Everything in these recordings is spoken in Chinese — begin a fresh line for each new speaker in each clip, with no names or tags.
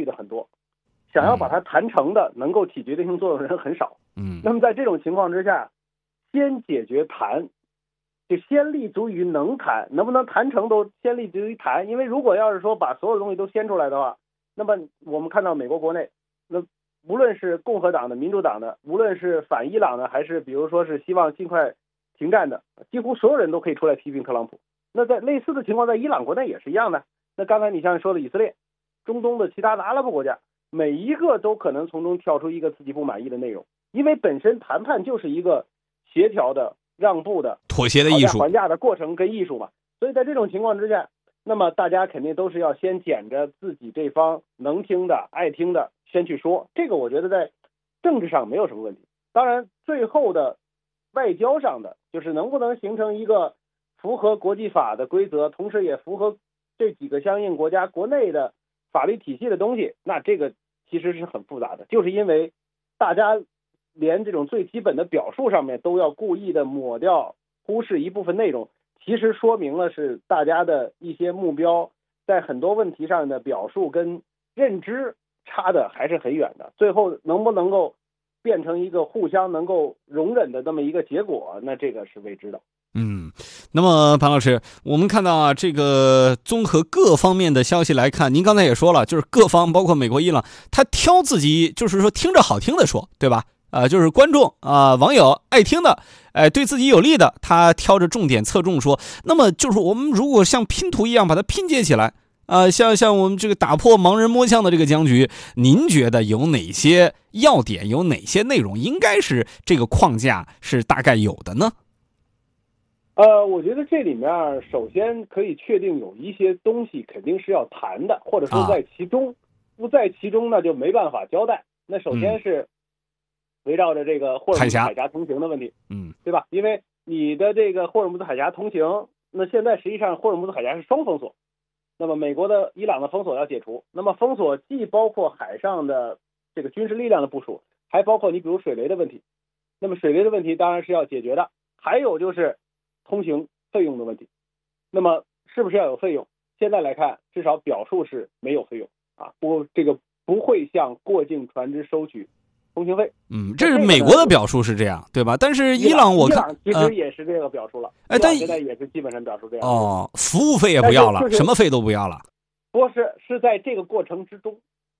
虑的很多，想要把它谈成的能够起决定性作用的人很少。那么在这种情况之下，先解决谈，就先立足于能谈，能不能谈成都先立足于谈。因为如果要是说把所有东西都掀出来的话，那么我们看到美国国内，那无论是共和党的、民主党的，无论是反伊朗的，还是比如说是希望尽快停战的，几乎所有人都可以出来批评特朗普。那在类似的情况在伊朗国内也是一样的。那刚才你像说的以色列、中东的其他的阿拉伯国家，每一个都可能从中跳出一个自己不满意的内容，因为本身谈判就是一个协调的、让步的、
妥协的艺术、
讨价还价的过程跟艺术嘛。所以在这种情况之下，那么大家肯定都是要先捡着自己这方能听的、爱听的先去说，这个我觉得在政治上没有什么问题。当然，最后的外交上的，就是能不能形成一个符合国际法的规则，同时也符合这几个相应国家国内的法律体系的东西，那这个其实是很复杂的，就是因为大家连这种最基本的表述上面都要故意的抹掉、忽视一部分内容，其实说明了是大家的一些目标在很多问题上的表述跟认知差的还是很远的。最后能不能够变成一个互相能够容忍的这么一个结果，那这个是未知的。
那么潘老师，我们看到啊，这个综合各方面的消息来看，您刚才也说了，就是各方包括美国、伊朗，他挑自己就是说听着好听的说，对吧？就是观众网友爱听的，对自己有利的，他挑着重点侧重说。那么就是我们如果像拼图一样把它拼接起来，像我们这个打破盲人摸象的这个僵局，您觉得有哪些要点，有哪些内容应该是这个框架是大概有的呢？
我觉得这里面首先可以确定有一些东西肯定是要谈的，或者说在其中，不在其中那就没办法交代。那首先是围绕着这个霍尔木兹海峡通行的问题，对吧？因为你的这个霍尔木兹海峡通行，那现在实际上霍尔木兹海峡是双封锁，那么美国的、伊朗的封锁要解除，那么封锁既包括海上的这个军事力量的部署，还包括你比如水雷的问题。那么水雷的问题当然是要解决的，还有就是通行费用的问题。那么是不是要有费用？现在来看，至少表述是没有费用这个不会向过境船只收取通行费。
这是美国的表述是这样，对吧？但是伊朗我看
其实也是这个表述了，但现在也是基本上表述这样。
服务费也不要了，什么费都不要了。
不是在这个过程之中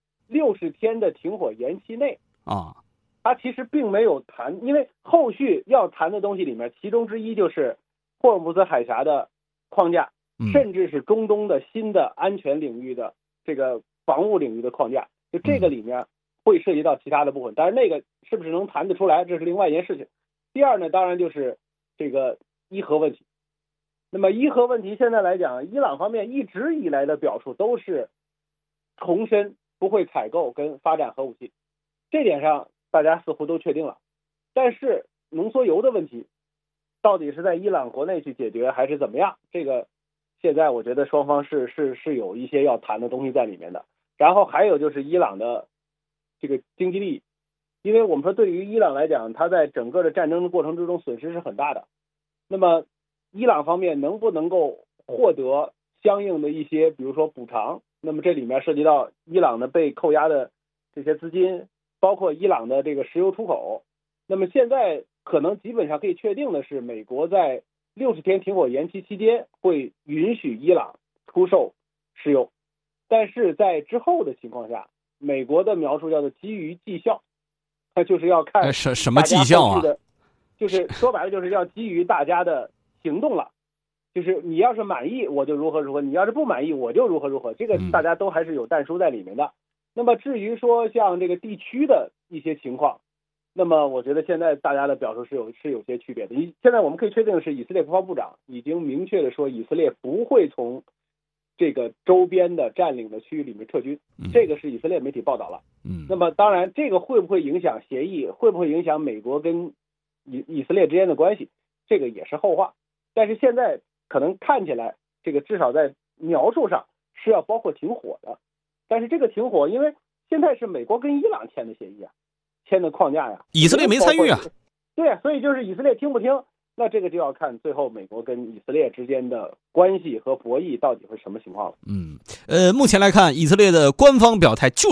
，60天的停火延期内它其实并没有谈，因为后续要谈的东西里面，其中之一就是霍尔木兹海峡的框架，甚至是中东的新的安全领域的这个防务领域的框架，就这个里面会涉及到其他的部分，但是那个是不是能谈得出来，这是另外一件事情。第二呢，当然就是这个伊核问题。那么伊核问题现在来讲，伊朗方面一直以来的表述都是重申不会采购跟发展核武器，这点上大家似乎都确定了。但是浓缩铀的问题到底是在伊朗国内去解决还是怎么样，这个现在我觉得双方是有一些要谈的东西在里面的。然后还有就是伊朗的这个经济利益，因为我们说对于伊朗来讲，它在整个的战争的过程之中损失是很大的。那么伊朗方面能不能够获得相应的一些比如说补偿，那么这里面涉及到伊朗的被扣押的这些资金，包括伊朗的这个石油出口。那么现在可能基本上可以确定的是，美国在60天停火延期期间会允许伊朗出售石油，但是在之后的情况下，美国的描述叫做基于绩效，它就是要看
什么绩效啊？
就是说白了就是要基于大家的行动了，就是你要是满意我就如何如何，你要是不满意我就如何如何，这个大家都还是有但书在里面的。那么至于说像这个地区的一些情况，那么我觉得现在大家的表述是有些区别的。现在我们可以确定的是，以色列国防部长已经明确的说，以色列不会从这个周边的占领的区域里面撤军，这个是以色列媒体报道了。那么当然这个会不会影响协议，会不会影响美国跟以色列之间的关系，这个也是后话。但是现在可能看起来，这个至少在描述上是要包括停火的。但是这个停火，因为现在是美国跟伊朗签的协议签的框架
以色列没参与
对所以就是以色列听不听，那这个就要看最后美国跟以色列之间的关系和博弈到底会什么情况了。
目前来看，以色列的官方表态